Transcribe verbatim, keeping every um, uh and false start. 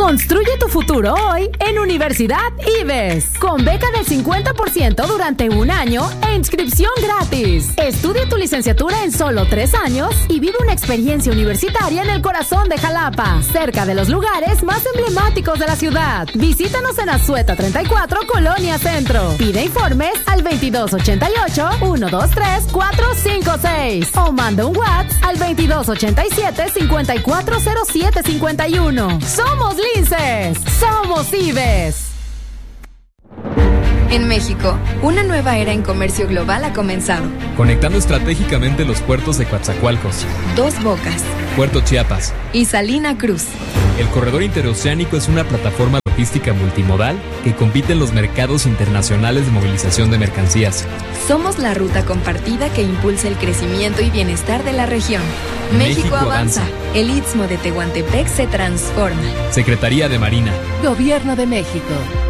Construye tu futuro hoy en Universidad Ives. Con beca del cincuenta por ciento durante un año e inscripción gratis. Estudia tu licenciatura en solo tres años y vive una experiencia universitaria en el corazón de Jalapa, cerca de los lugares más emblemáticos de la ciudad. Visítanos en Azueta treinta y cuatro, Colonia Centro. Pide informes al veintidós ochenta y ocho, ciento veintitrés, cuatrocientos cincuenta y seis o manda un WhatsApp al veintidós ochenta y siete, cincuenta y cuatro cero siete cincuenta y uno. ¡Somos Linces! ¡Somos Ives! En México, una nueva era en comercio global ha comenzado. Conectando estratégicamente los puertos de Coatzacoalcos, Dos Bocas, Puerto Chiapas y Salina Cruz. El corredor interoceánico es una plataforma logística multimodal que compite en los mercados internacionales de movilización de mercancías. Somos la ruta compartida que impulsa el crecimiento y bienestar de la región. México, México avanza. avanza. El Istmo de Tehuantepec se transforma. Secretaría de Marina. Gobierno de México.